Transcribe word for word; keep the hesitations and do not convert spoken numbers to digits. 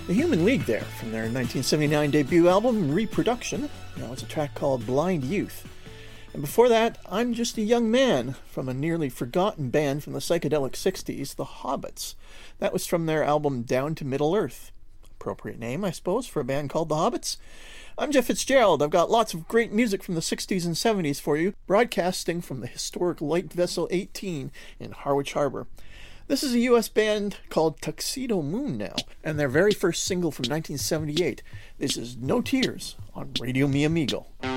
The Human League there, from their nineteen seventy-nine debut album, Reproduction. That was a track called Blind Youth. And before that, I'm Just a Young Man, from a nearly forgotten band from the psychedelic sixties, The Hobbits. That was from their album Down to Middle Earth. Appropriate name, I suppose, for a band called The Hobbits. I'm Jeff Fitzgerald. I've got lots of great music from the sixties and seventies for you, broadcasting from the historic Light Vessel eighteen in Harwich Harbour. This is a U S band called Tuxedo Moon now, and their very first single from nineteen seventy-eight. This is No Tears on Radio Mi Amigo.